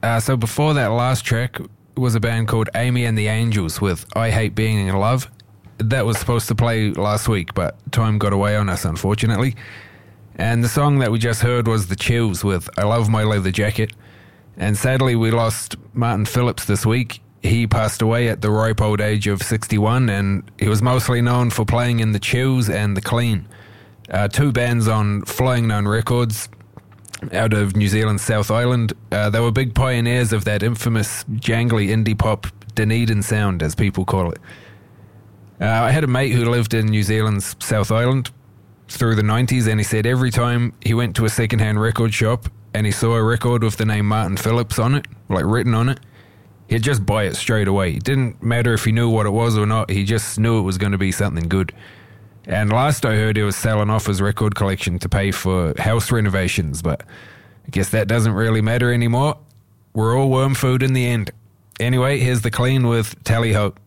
So before that last track was a band called Amy and the Angels with I Hate Being in Love. That was supposed to play last week, but time got away on us, unfortunately. And the song that we just heard was The Chills with I Love My Leather Jacket. And sadly, we lost Martin Phillips this week. He passed away at the ripe old age of 61, and he was mostly known for playing in The Chills and The Clean, two bands on Flying Nun Records out of New Zealand's South Island. They were big pioneers of that infamous jangly indie pop Dunedin sound, as people call it. I had a mate who lived in New Zealand's South Island through the 90s, and he said every time he went to a second-hand record shop and he saw a record with the name Martin Phillips on it, like written on it, he'd just buy it straight away. It didn't matter if he knew what it was or not, he just knew it was going to be something good. And last I heard, he was selling off his record collection to pay for house renovations, but I guess that doesn't really matter anymore. We're all worm food in the end. Anyway, here's The Clean with Tally Ho.